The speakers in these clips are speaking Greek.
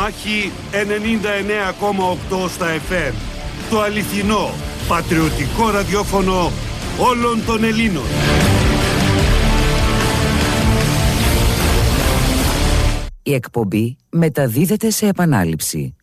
Μάχη 99,8 στα FM. Το αληθινό, πατριωτικό ραδιόφωνο όλων των Ελλήνων. Η εκπομπή μεταδίδεται σε επανάληψη.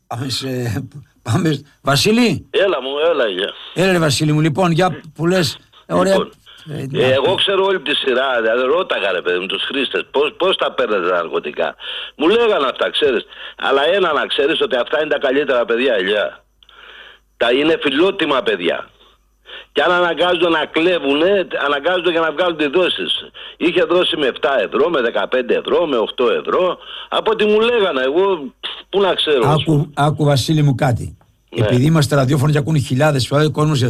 Πάμε, Βασίλη. Έλα γεια. Έλα ρε Βασίλη μου, λοιπόν, για που λες, ωραία. Λοιπόν, εγώ ξέρω όλη τη σειρά, δηλαδή ρώταγα ρε παιδί μου τους χρήστες πώς τα παίρνετε τα ναρκωτικά. Μου λέγανε αυτά, ξέρεις. Αλλά ένα να ξέρεις ότι αυτά είναι τα καλύτερα παιδιά, Ηλιά. Τα είναι φιλότιμα παιδιά. Και αν αναγκάζονται να κλέβουνε, αναγκάζονται για να βγάλουν τις δόσεις. Είχε δώσει με 7 ευρώ, με 15 ευρώ, με 8 ευρώ. Από ό,τι μου λέγανε, εγώ πού να ξέρω. Άκου Βασίλη μου κάτι. Ναι. Επειδή είμαστε ραδιόφωνο και ακούνε χιλιάδες, ο κόσμος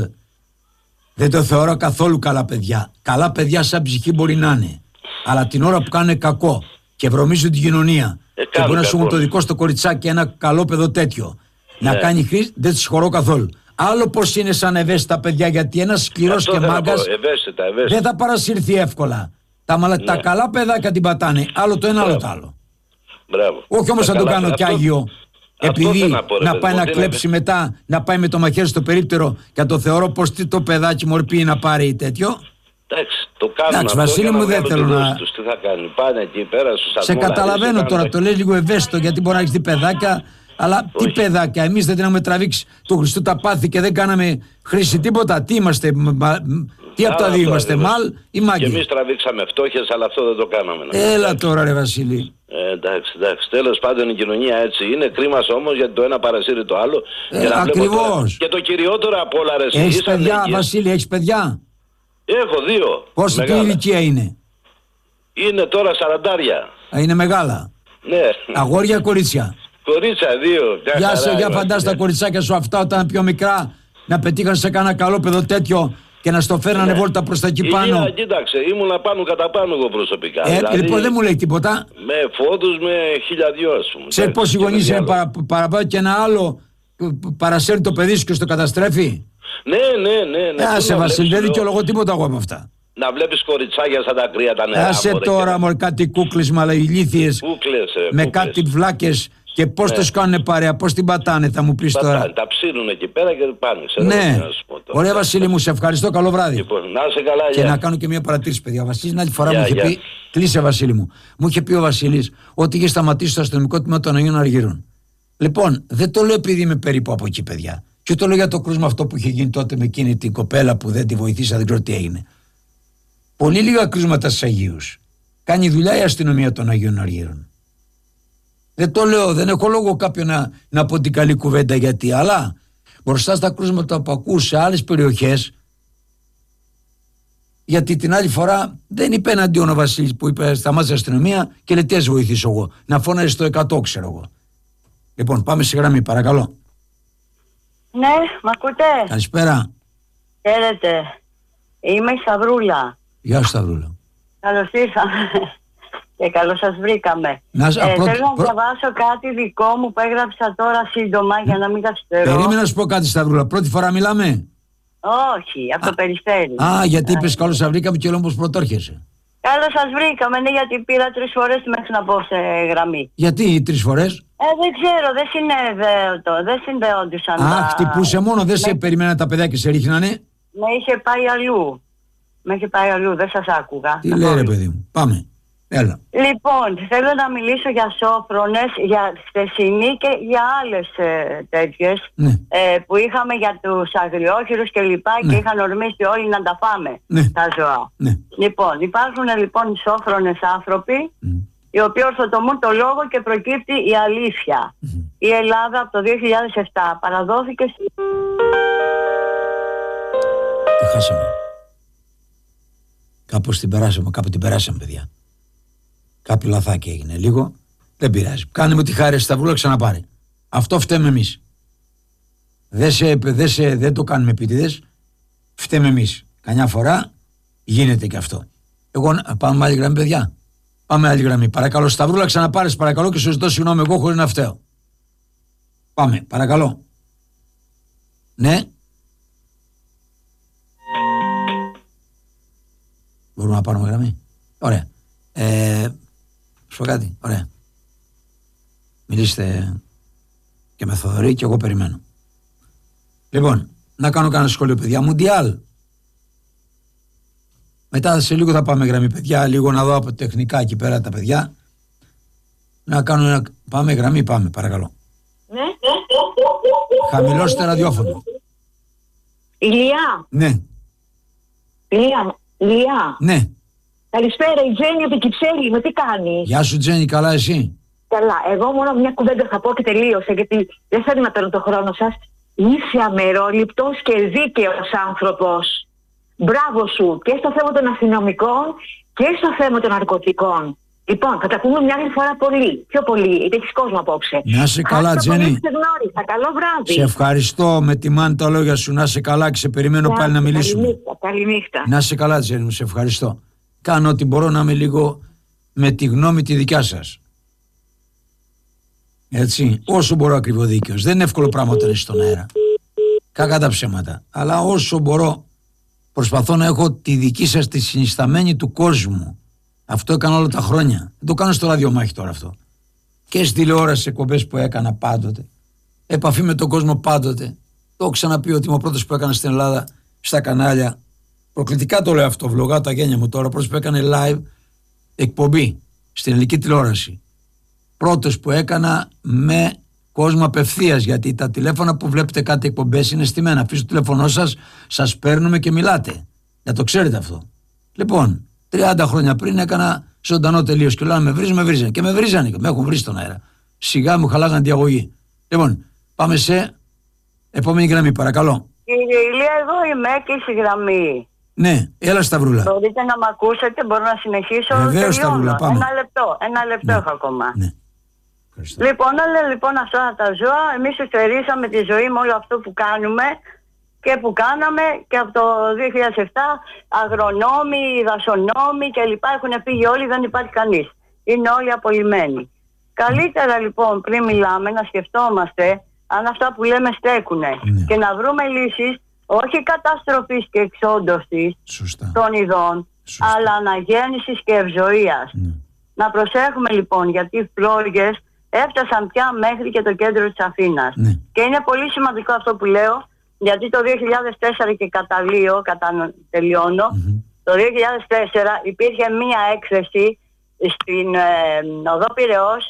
δεν το θεωρώ καθόλου καλά παιδιά. Καλά παιδιά σαν ψυχή μπορεί να είναι. Αλλά την ώρα που κάνουν κακό και βρωμίζουν την κοινωνία και μπορεί να σου έχουν το δικό στο κοριτσάκι ένα καλό παιδό τέτοιο, να κάνει χρήση, δεν τη συγχωρώ καθόλου. Άλλο πως είναι σαν ευαίσθητα παιδιά, γιατί ένας σκληρός και μάγκας δεν θα παρασυρθεί εύκολα. Τα καλά παιδάκια την πατάνε. Άλλο το ένα, άλλο το άλλο. Μπράβο. Όχι όμως να το κάνω κι άγιο. Επειδή να πάει να κλέψει μετά, να πάει με το μαχαίρι στο περίπτερο και να το θεωρώ πως τι το παιδάκι μου πει να πάρει τέτοιο. Εντάξει, το κάνουν. Εντάξει, Βασίλη μου, δεν θέλω να. Τι θα κάνει, πάνε εκεί πέρα στους Σε καταλαβαίνω τώρα, το λέει λίγο ευαίσθητο, γιατί μπορεί να έχει δει παιδάκια. Αλλά τι παιδάκια, εμείς δεν την έχουμε τραβήξει του Χριστού τα πάθη και δεν κάναμε χρήση τίποτα. Τι είμαστε, τι από τα δύο είμαστε, μάλ ή μάγκη. Και εμείς τραβήξαμε φτώχειες, αλλά αυτό δεν το κάναμε. Έλα τώρα ρε Βασίλη. Εντάξει. Τέλος πάντων η κοινωνία έτσι είναι. Κρίμα όμως γιατί το ένα παρασύρει το άλλο. Ακριβώς. Και το κυριότερο από όλα ρε. Έχεις παιδιά, Βασίλη, έχεις παιδιά? Έχω 2. Πόση τι ηλικία είναι? Είναι τώρα 40. Είναι μεγάλα. Ναι. Αγόρια, κορίτσια? Κορίτσια 2. Για φαντάσου τα κοριτσάκια σου αυτά όταν πιο μικρά να πετύχαν σε κάνα καλό παιδό τέτοιο και να στο φέρνανε βόλτα προς τα εκεί πάνω. Κοίταξε, ήμουνα κατά πάνω εγώ προσωπικά. Δηλαδή, λοιπόν δεν μου λέει τίποτα. Με φόντους, με 1002 ας πούμε. Ξέρεις πόσοι γονείς είναι παραπάνω και ένα άλλο παρασέρνει το παιδί σου και στο καταστρέφει. Ναι. Άσε Βασίλη, δεν δικαιολογώ τίποτα εγώ με αυτά. Να βλέπεις κοριτσάκια σαν τα κρύα τα νερά. Άσε τώρα μωρέ κάτι κούκλες μαλαηλήθιες με κάτι βλάκες. Και πώς τους κάνουν παρέα, πώς την πατάνε, θα μου πεις τώρα. Τα ψήνουν εκεί πέρα και πάνε. Ναι. Ωραία Βασίλη μου, σε ευχαριστώ, καλό βράδυ. Λοιπόν, να είσαι καλά, και να κάνω και μια παρατήρηση, παιδιά. Ο Βασίλης την άλλη φορά μου είχε πει, κλείσε Βασίλη μου, μου είχε πει ο Βασίλης ότι είχε σταματήσει το αστυνομικό τμήμα των Αγίων Αργύρων. Λοιπόν, δεν το λέω επειδή είμαι περίπου από εκεί, παιδιά. Και το λέω για το κρούσμα αυτό που είχε γίνει τότε με εκείνη την κοπέλα που δεν τη βοηθήσα, δεν ξέρω τι έγινε. Πολύ λίγα κρούσματα στους Αγίους. Κάνει δουλειά η αστυνομία των Αγίων Αργύρων. Δεν το λέω, δεν έχω λόγο κάποιον να πω την καλή κουβέντα γιατί, αλλά μπροστά στα κρούσματα που ακούς σε άλλες περιοχές, γιατί την άλλη φορά δεν είπε εναντίον ο Βασίλης που είπε σταμάτησε η αστυνομία και λέει τι ας βοηθήσω εγώ, να φώναζε στο 100 ξέρω εγώ. Λοιπόν, πάμε σε γραμμή, παρακαλώ. Ναι, μ' ακούτε? Καλησπέρα. Χαίρετε. Είμαι η Σταυρούλα. Γεια σου Σταυρούλα. Καλώς ήρθαμε. Και καλώς σας βρήκαμε. Θέλω να διαβάσω κάτι δικό μου που έγραψα τώρα σύντομα για να μην καθυστερώ. Περίμενα να σου πω κάτι Σταυρούλα. Πρώτη φορά μιλάμε? Όχι, από το Περιστέρι. Γιατί είπες καλώς σας βρήκαμε και λέω πως πρωτόρχεσαι. Καλώς σας βρήκαμε, ναι, γιατί πήρα 3 φορές μέχρι να πω σε γραμμή. Γιατί 3 φορές? Δεν ξέρω, δεν συνδεόντουσαν. Χτυπούσε μόνο, δεν σε περιμένα τα παιδιά και σε ρίχνανε. Με είχε πάει αλλού, δεν σας άκουγα. Τι λέει ρε παιδί μου, πάμε. Έλα. Λοιπόν, θέλω να μιλήσω για σόφρονες, για χθεσινή και για άλλες τέτοιες που είχαμε για τους αγριόχειρους και λοιπά και είχαν ορμήσει όλοι να τα φάμε τα ζώα. Λοιπόν, υπάρχουν λοιπόν σόφρονες άνθρωποι οι οποίοι ορθοτομούν το λόγο και προκύπτει η αλήθεια. Η Ελλάδα από το 2007 παραδόθηκε Τι χάσαμε. Κάπου την περάσαμε παιδιά. Κάποιο λαθάκι έγινε λίγο. Δεν πειράζει. Κάνε μου τη χάρη Σταυρούλα, ξαναπάρε. Αυτό φταίμε εμείς. Δεν το κάνουμε επίτηδες. Φταίμε εμείς. Καμιά φορά γίνεται και αυτό. Πάμε με άλλη γραμμή, παιδιά. Πάμε άλλη γραμμή. Παρακαλώ, Σταυρούλα, ξαναπάρε παρακαλώ και σου ζητώ συγγνώμη εγώ χωρίς να φταίω. Πάμε, παρακαλώ. Ναι. Μπορούμε να πάρουμε γραμμή. Ωραία. Σου πω κάτι. Ωραία. Μιλήστε. Και με Θοδωρή και εγώ περιμένω. Λοιπόν, να κάνω κανένα σχόλιο, παιδιά. Μουντιάλ. Μετά σε λίγο θα πάμε γραμμή, παιδιά. Λίγο να δω από τεχνικά εκεί πέρα τα παιδιά. Να κάνω ένα... Πάμε γραμμή, πάμε, παρακαλώ. Ναι. Χαμηλώστε ραδιόφωνο. Ηλία. Ναι. Ηλία. Ναι. Καλησπέρα, η Τζέννη από την Κυψέλη. Με τι κάνει? Γεια σου, Τζέννη, καλά εσύ? Καλά. Εγώ μόνο μια κουβέντα θα πω και τελείωσε, γιατί δεν θέλω να παίρνω το χρόνο σας. Είσαι αμερόληπτος και δίκαιος άνθρωπος. Μπράβο σου και στο θέμα των αστυνομικών και στο θέμα των ναρκωτικών. Λοιπόν, θα τα πούμε μια άλλη φορά πολύ. Πιο πολύ, γιατί έχεις κόσμο απόψε. Να σε καλά, Τζέννη. Καλό βράδυ. Σε ευχαριστώ, με τιμάνε τα λόγια σου. Να σε καλά και σε περιμένω πάλι να μιλήσουμε. Καληνύχτα. Να σε καλά, Τζέννη μου, σε ευχαριστώ. Κάνω ό,τι μπορώ να είμαι λίγο με τη γνώμη τη δικιά σας. Έτσι, όσο μπορώ ακριβοδίκαιος. Δεν είναι εύκολο πράγμα όταν είσαι στον αέρα. Κακά τα ψέματα. Αλλά όσο μπορώ, προσπαθώ να έχω τη δική σας τη συνισταμένη του κόσμου. Αυτό έκανα όλα τα χρόνια. Δεν το κάνω στο ραδιομάχη τώρα αυτό. Και στη τηλεόραση, εκπομπές που έκανα πάντοτε. Επαφή με τον κόσμο πάντοτε. Το έχω ξαναπεί ότι είμαι ο πρώτος που έκανα στην Ελλάδα στα κανάλια. Προκλητικά το λέω αυτό, βλογάω τα γένια μου τώρα. Πρώτος που έκανε live εκπομπή στην ελληνική τηλεόραση. Πρώτος που έκανα με κόσμο απευθείας, γιατί τα τηλέφωνα που βλέπετε κάτι εκπομπές είναι στημένα. Αφήστε το τηλέφωνό σας, σας παίρνουμε και μιλάτε. Να το ξέρετε αυτό. Λοιπόν, 30 χρόνια πριν έκανα ζωντανό τελείως και λέω με βρίζανε και με βρίζανε, με έχουν βρει στον αέρα. Σιγά μου χαλάγαν τη αγωγή. Λοιπόν, πάμε σε επόμενη γραμμή, παρακαλώ. Κύριε Ηλία, εδώ είμαι και στη γραμμή. Ναι, έλα Σταυρούλα. Μπορείτε να μ' ακούσετε, μπορώ να συνεχίσω? Βεβαίως, Σταυρούλα, πάμε. Ένα λεπτό έχω ακόμα. Ναι. Λοιπόν, όλα λοιπόν αυτά τα ζώα, εμείς στερήσαμε τη ζωή με όλο αυτό που κάνουμε και που κάναμε και από το 2007 αγρονόμοι, δασονόμοι κλπ. Έχουν φύγει όλοι, δεν υπάρχει κανείς. Είναι όλοι απολυμμένοι. Καλύτερα λοιπόν πριν μιλάμε να σκεφτόμαστε αν αυτά που λέμε στέκουνε και να βρούμε λύσεις όχι καταστροφής και εξόντωσης των ειδών, αλλά αναγέννησης και ευζοίας. Να προσέχουμε λοιπόν, γιατί οι φλόγες έφτασαν πια μέχρι και το κέντρο της Αθήνας. Και είναι πολύ σημαντικό αυτό που λέω, γιατί το 2004 και τελειώνω, το 2004 υπήρχε μία έκθεση στην οδό Πειραιώς,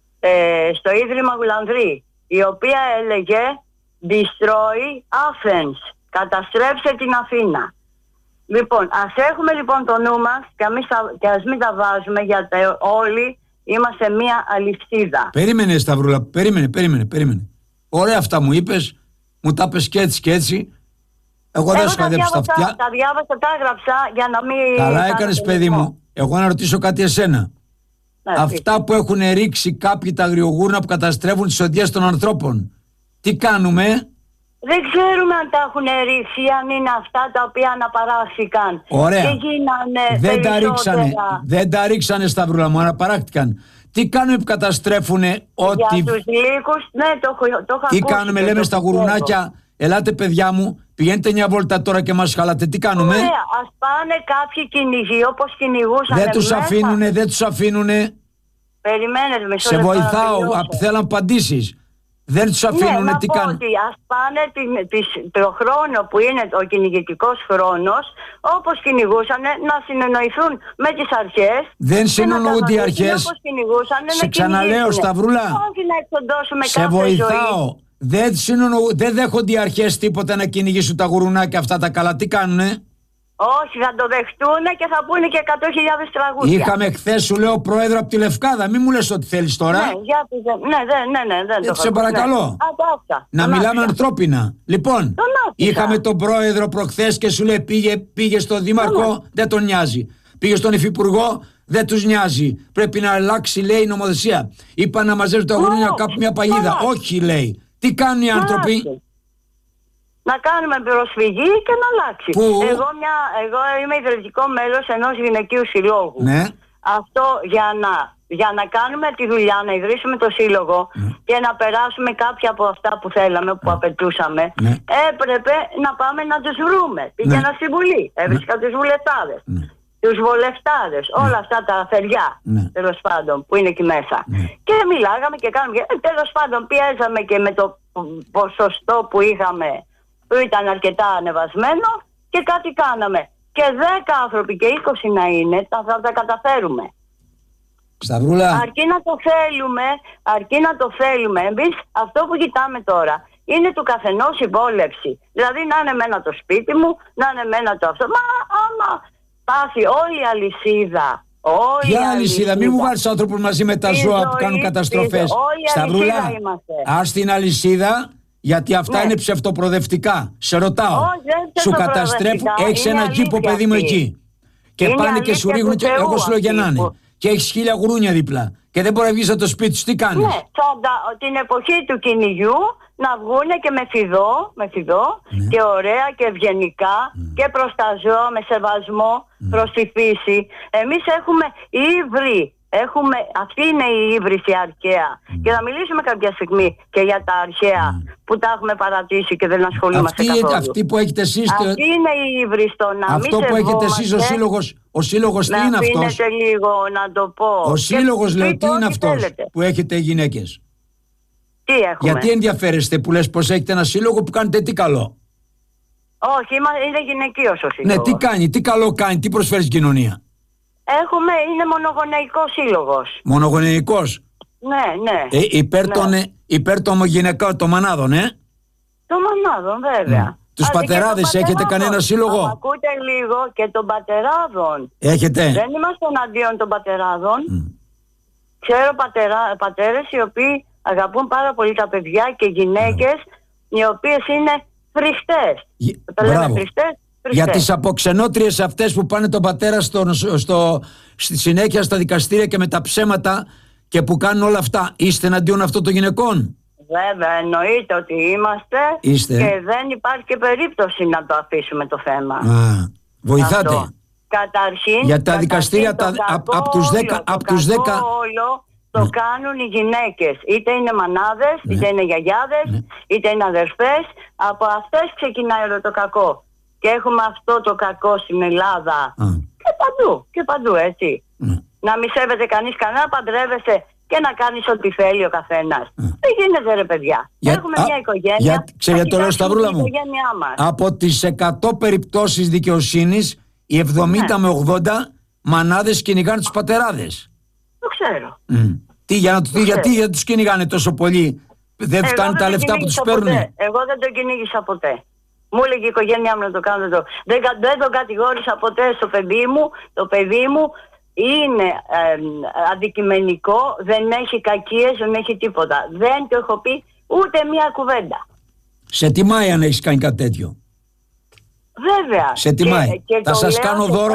στο Ίδρυμα Γουλανδρή, η οποία έλεγε «Destroy Athens», καταστρέψε την Αθήνα. Λοιπόν, ας έχουμε λοιπόν το νου μας και ας μην τα βάζουμε, γιατί όλοι είμαστε μία αλυσίδα. Περίμενε Σταυρούλα, περίμενε. Ωραία αυτά μου είπες, μου τα πες και έτσι και έτσι. Εγώ δεν σου χαδέψω τα αυτιά. Τα διάβασα, τα έγραψα για να μην... Καλά έκανες παιδί μου. Εγώ να ρωτήσω κάτι εσένα. Αυτά που έχουν ρίξει κάποιοι τα αγριογούρνα που καταστρέφουν τις οδείες των ανθρώπων, τι κάνουμε? Δεν ξέρουμε αν τα έχουν ρίξει, αν είναι αυτά τα οποία αναπαράχθηκαν. Ωραία. Και γίνανε δεν τα ρίξανε Σταυρούλα μου, αναπαράχθηκαν. Τι κάνουμε που καταστρέφουνε ό,τι... Για τους λύκους, ναι, το έχω τι κάνουμε, λέμε στα γουρουνάκια, ελάτε παιδιά μου, πηγαίνετε μια βόλτα τώρα και μας χαλάτε, τι κάνουμε? Ωραία, ας πάνε κάποιοι κυνηγοί όπως κυνηγούσαν. Δεν τους αφήνουνε. Περιμένετε με σε βοηθάω, θέλω να απαντήσεις. Δεν τους αφήνουνε, τι κάνουν? Ας πάνε το χρόνο που είναι ο κυνηγητικός χρόνος, όπως κυνηγούσαν, να συνεννοηθούν με τις αρχές. Δεν συνεννοούνται οι αρχές. Σε ξαναλέω Σταυρούλα, σε βοηθάω. Δεν δέχονται οι αρχές τίποτα να κυνηγήσουν τα γουρουνάκια αυτά τα καλά. Τι κάνουνε? Όχι, θα το δεχτούν και θα πούνε και 100.000 τραγούδια. Είχαμε χθες, σου λέω, πρόεδρο από τη Λευκάδα. Μην μου λες ό,τι θέλεις τώρα. Ναι, δεν το σε παρακαλώ. Να μιλάμε ανθρώπινα. Λοιπόν, είχαμε τον πρόεδρο προχθές και σου λέει πήγε στον δήμαρχο, δεν τον νοιάζει. Πήγε στον υφυπουργό, δεν τους νοιάζει. Πρέπει να αλλάξει, λέει, η νομοθεσία. Είπα να μαζέψουν τα γουρούνια κάπου μια παγίδα. Όχι, λέει. Τι κάνουν οι άνθρωποι? Να κάνουμε προσφυγή και να αλλάξει. Εγώ είμαι ιδρυτικό μέλος ενός γυναικείου συλλόγου. Ναι. Αυτό για να κάνουμε τη δουλειά, να ιδρύσουμε το σύλλογο και να περάσουμε κάποια από αυτά που θέλαμε, που απαιτούσαμε, έπρεπε να πάμε να τους βρούμε. Πήγαινα στη Βουλή, έβρισκα τους βουλευτάδες. τους βολευτάδες, όλα αυτά τα αφαιριά, τέλος πάντων, που είναι εκεί μέσα. Και μιλάγαμε και κάναμε, τέλος πάντων πιέζαμε και με το ποσοστό που είχαμε, που ήταν αρκετά ανεβασμένο, και κάτι κάναμε. Και 10 άνθρωποι και 20 να είναι, θα τα καταφέρουμε. Σταυρούλα. Αρκεί να το θέλουμε. Εμείς αυτό που κοιτάμε τώρα είναι του καθενός η βόλεψη. Δηλαδή να είναι μένα το σπίτι μου, να είναι μένα το αυτό. Μα άμα πάθει όλη η αλυσίδα. Ποια αλυσίδα, μην μου βάλεις άνθρωπους μαζί με τα ζώα που κάνουν καταστροφές. Σταυρούλα, ας την αλυσίδα, γιατί αυτά είναι ψευτοπροοδευτικά. Σε ρωτάω. Σου καταστρέφουν, έχεις ένα κήπο παιδί μου εκεί. Και πάνε και σου ρίχνουν, εγώ σου λέω για να είναι. Και έχεις 1000 γουρούνια δίπλα. Και δεν μπορεί να βγεις από το σπίτι σου, τι κάνεις? Ναι, την εποχή του κυνηγιού να βγούνε και με φιδό και ωραία και ευγενικά και προς τα ζώα, με σεβασμό προς τη φύση. Εμείς έχουμε ύβρι. Αυτή είναι η ύβριση αρχαία. Και θα μιλήσουμε κάποια στιγμή και για τα αρχαία που τα έχουμε παρατήσει και δεν ασχολούμαστε καθόλου. Αυτή που έχετε εσείς. Αυτή είναι η ύβρι στο να αυτό μην που έχετε εσείς ο σύλλογος τι είναι αυτός? Να αφήνετε λίγο να το πω. Ο σύλλογος λέω τι είναι αυτός που έχετε γυναίκες? Τι έχουμε? Γιατί ενδιαφέρεστε που λες πως έχετε ένα σύλλογο που κάνετε τι καλό? Όχι, είναι γυναικείος ο σύλλογος. Ναι, τι κάνει, τι καλό κάνει, τι προσφέρει στην κοινωνία? Είναι μονογονεϊκός σύλλογος. Μονογονεϊκός. Ναι. Υπέρ των γυναικών, των μανάδων, Των μανάδων, βέβαια. Τους πατεράδες έχετε κανένα σύλλογο? Ακούτε λίγο και των πατεράδων. Έχετε? Δεν είμαστε εναντίον των πατεράδων. Ξέρω πατέρες οι οποίοι αγαπούν πάρα πολύ τα παιδιά και γυναίκες οι οποίες είναι φρικτές. Τα λέμε φρικτές. Για τις αποξενότριες αυτές που πάνε τον πατέρα στη συνέχεια στα δικαστήρια και με τα ψέματα και που κάνουν όλα αυτά, είστε εναντίον αυτών των γυναικών? Βέβαια, εννοείται ότι είμαστε. Και δεν υπάρχει και περίπτωση να το αφήσουμε το θέμα. Βοηθάτε. Καταρχήν, για τα δικαστήρια από τους 10 το κάνουν οι γυναίκες. Είτε είναι μανάδες, είτε είναι γιαγιάδες, είτε είναι αδερφές. Από αυτές ξεκινάει όλο το κακό. Και έχουμε αυτό το κακό στην Ελλάδα και παντού έτσι. Να μη σέβεται κανείς κανένα, παντρεύεσαι και να κάνεις ό,τι θέλει ο καθένας. Δεν γίνεται ρε παιδιά. Έχουμε μια οικογένεια. Ξέρετε το λέω Σταυρούλα μου, από τις 100 περιπτώσεις δικαιοσύνης οι 70 με 80 μανάδες κυνηγάνε τους πατεράδες. Το ξέρω. Γιατί τους κυνηγάνε τόσο πολύ? Δεν φτάνουν τα λεφτά που τους παίρνουν? Εγώ δεν τον κυνήγησα ποτέ. Μου έλεγε η οικογένειά μου να το κάνω εδώ. Δεν τον κατηγόρησα ποτέ στο παιδί μου. Το παιδί μου είναι αντικειμενικό, δεν έχει κακίες, δεν έχει τίποτα. Δεν το έχω πει ούτε μία κουβέντα. Σε τιμάει αν έχεις κάνει κάτι τέτοιο? Βέβαια. Σε τιμάει. Και θα σας κάνω δώρο.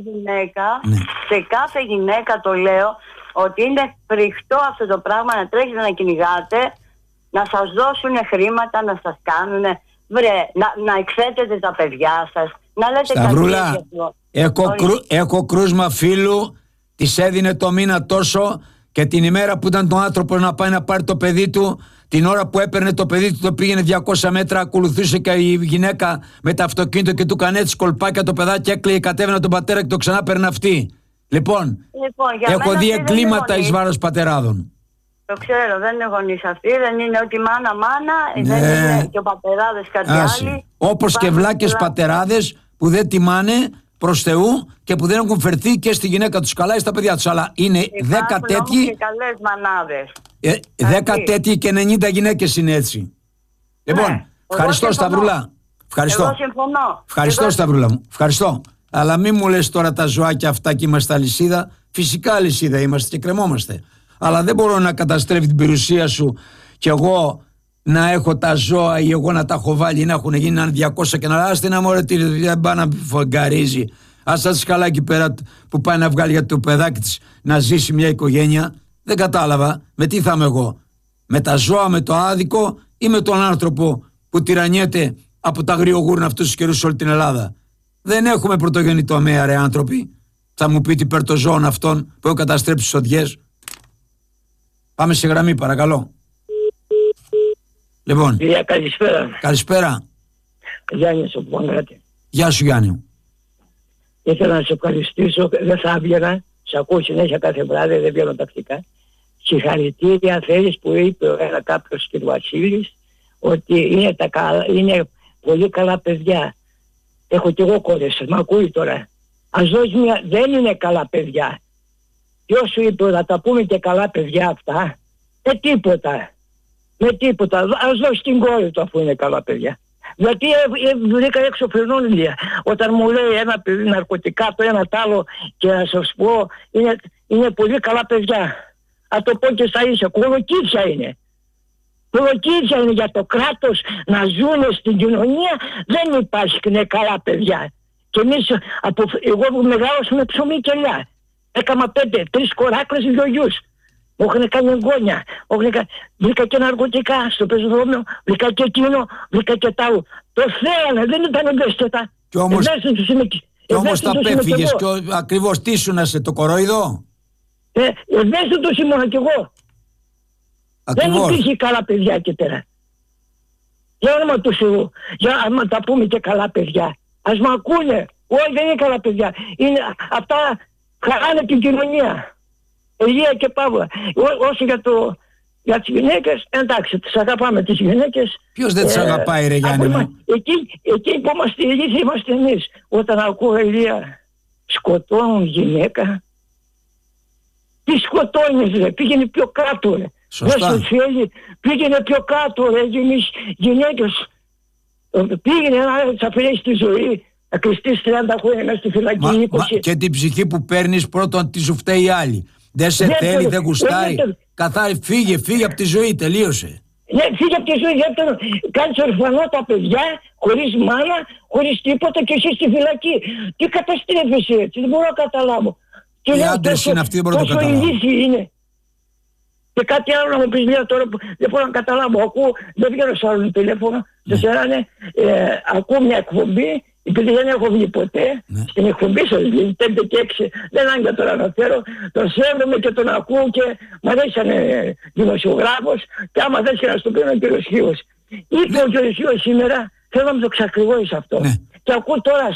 Σε κάθε γυναίκα το λέω ότι είναι φρικτό αυτό το πράγμα να τρέχετε να κυνηγάτε, να σας δώσουν χρήματα, να σας κάνουν... να εκθέτετε τα παιδιά σας, να λέτε Σταυρούλα, έχω κρούσμα φίλου, της έδινε το μήνα τόσο και την ημέρα που ήταν τον άνθρωπο να πάει να πάρει το παιδί του, την ώρα που έπαιρνε το παιδί του το πήγαινε 200 μέτρα, ακολουθούσε και η γυναίκα με το αυτοκίνητο και του έκανε έτσι κολπάκια το παιδάκι, έκλαιγε, κατέβαινε τον πατέρα και το ξανά παίρνε αυτή. Λοιπόν έχω δει εγκλήματα εις βάρος πατεράδων. Το ξέρω, δεν είναι γονείς αυτοί, δεν είναι ότι δεν είναι και ο πατεράδες κάτι άλλοι. Όπως και βλάκες πατεράδες που δεν τιμάνε προς Θεού και που δεν έχουν φερθεί και στη γυναίκα τους καλά ή στα παιδιά τους. Αλλά είναι 10 τέτοιοι. Και καλές μανάδες. 10 τέτοιοι και 90 γυναίκες είναι έτσι. Λοιπόν, ευχαριστώ Σταυρούλα. Ευχαριστώ. Εγώ συμφωνώ. Ευχαριστώ Σταυρούλα μου. Ευχαριστώ. Αλλά μην μου λες τώρα τα ζωάκια αυτά και είμαστε αλυσίδα. Φυσικά αλυσίδα είμαστε και κρεμόμαστε. Αλλά δεν μπορώ να καταστρέφει την περιουσία σου και εγώ να έχω τα ζώα ή εγώ να τα έχω βάλει ή να έχουν γίνει έναν 200 και να άστε να μωρέ τι δεν πάει να φογκαρίζει. Ας τα καλά εκεί πέρα που πάει να βγάλει για το παιδάκι της να ζήσει μια οικογένεια. Δεν κατάλαβα με τι θα είμαι εγώ. Με τα ζώα, με το άδικο ή με τον άνθρωπο που τυραννιέται από τα αγριογούρνα αυτούς τους καιρούς σε όλη την Ελλάδα. Δεν έχουμε πρωτογενή τομέα ρε άνθρωποι. Θα μου πείτε υπέρ των ζώων αυτών που έχουν καταστρέψει τις οδιές. Πάμε σε γραμμή παρακαλώ. Λοιπόν. Κυρία, καλησπέρα. Καλησπέρα. Γιάννης ο Πονγκράτη. Γεια σου Γιάννη. Ήθελα να σε ευχαριστήσω, δεν θα έβγαινα, σε ακούω συνέχεια κάθε βράδυ, δεν βγαίνω τακτικά. Συγχαρητήρια θέλεις που είπε κάποιος κ. Βασίλης ότι είναι πολύ καλά παιδιά. Έχω κι εγώ κόρες, μ' ακούει τώρα. Ας δώσει δεν είναι καλά παιδιά. Ποιος σου είπε να τα πούμε και καλά παιδιά αυτά? Με τίποτα. Ας δώσει την κόρη του αφού είναι καλά παιδιά. Γιατί βρήκα έξω φρενόλια. Όταν μου λέει ένα παιδί ναρκωτικά, το ένα τ' άλλο, και να σας πω, είναι πολύ καλά παιδιά. Θα το πω και στα ίσα. Κολοκύθια είναι. Κολοκύθια είναι για το κράτος να ζουν στην κοινωνία. Δεν υπάρχει, είναι καλά παιδιά. Και εμείς, εγώ μεγάλωσα με ψωμί και ελιά. Έκανα 3 κοράκλες, 2 γιους. Μου είχαν κάνει εγγόνια. Βρήκα και ναρκωτικά στο πεζοδρόμιο, βρήκα και εκείνο, βρήκα και τ' άλλο. Το θέλανε, δεν ήταν ευαίσθητα. Κι όμως τα πέφυγες και ακριβώς τι ήσουνασε, το κορόιδο? Ευαίσθητος ήμουνα κι εγώ. Ακριβώς. Δεν υπήρχε καλά παιδιά εκεί πέρα. Για όνομα του Θεού, για να τα πούμε και καλά παιδιά. Ας μ' ακούνε. Όχι, δεν είναι καλά παιδιά. Αυτά χαράνε την κοινωνία. Ηλία και Παύλα. Όσο για τις γυναίκες, εντάξει, τις αγαπάμε τις γυναίκες. Ποιος δεν τις αγαπάει, ρε Γιάννη μου? Εκεί που είμαστε ηλίθιοι είμαστε εμείς. Όταν ακούω, Ηλία, σκοτώνουν γυναίκα. Τι σκοτώνεις, ρε? Πήγαινε πιο κάτω, ρε. Σωστά. Δεν σου θέλει, πήγαινε πιο κάτω, ρε. Γυναίκες, πήγαινε να της αφαιρέσεις τη ζωή. Να κρυστείς 30 χρόνια μέσα στη φυλακή, 20. Και την ψυχή που παίρνεις πρώτον τη σου φταίει η άλλη. Δεν σε θέλει, δεν γουστάρει. Καθάρι, φύγε από τη ζωή, τελείωσε. Ναι, φύγε από τη ζωή. Δεύτερον, κάνεις ορφανό τα παιδιά, χωρίς μάνα, χωρίς τίποτα, και εσύ στη φυλακή. Τι καταστρέφεις έτσι, δεν μπορώ να καταλάβω. Οι άντρες είναι αυτοί, δεν μπορώ να το καταλάβω. Πόσο ηλίθιοι είναι. Και κάτι άλλο να μου πεις, Λία, τώρα που δεν μπορώ να καταλάβω. Ακούω, δεν βγαίνω σε άλλο τηλέφωνο, σε σέρανε, ακούω μια εκπομπή. Επειδή δεν έχω βγει ποτέ, στην εκπομπή σας, 5 και 6, δεν άγκια τώρα αναφέρω, τον σέβομαι και τον ακούω και μ' αρέσει σαν δημοσιογράφος, και άμα θες και να στο πει ο κύριος Χίος. Είπε ο κύριος Χίος σήμερα, θέλω να μου το ξακριβώσεις αυτό. Και ακούω τώρα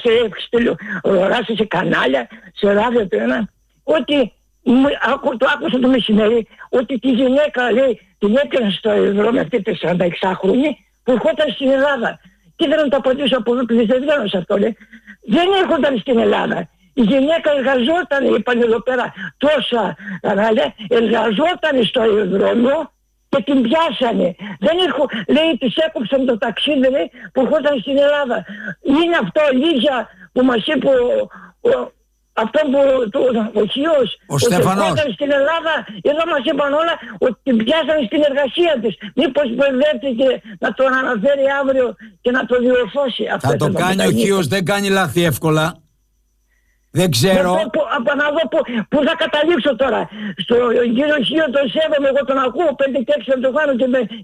σε κανάλια, σε ράδιο το ένα, ότι το άκουσα το μεσημέρι, ότι τη γυναίκα, λέει, την έκανα στο αεροδρόμιο αυτή τη 46χρονη που ερχόταν στην Ελλάδα. Και ήθελα να το απαντήσω από εδώ, επειδή δεν βγαίνω σε αυτό, λέει. Δεν έρχονταν στην Ελλάδα. Η γυναίκα εργαζόταν, είπαν εδώ πέρα τόσα κανάλια, εργαζόταν στο αεροδρόμιο και την πιάσανε. Λέει, της έκοψαν το ταξίδι, λέει, που ερχόταν στην Ελλάδα. Είναι αυτό αλήθεια που μας είπε αυτό που ο Χίος, ότι ερχόταν στην Ελλάδα, εδώ μας είπαν όλα, ότι την πιάσανε στην εργασία της. Μήπως μπερδεύτηκε να τον αναφέρει αύριο και να το διορθώσει? Θα το κάνει ο Χίος, δεν κάνει λάθη εύκολα. Δεν ξέρω. Να δω πού θα καταλήξω τώρα. Στον κύριο Χίο τον σέβομαι, εγώ τον ακούω 5 και 6 να το κάνω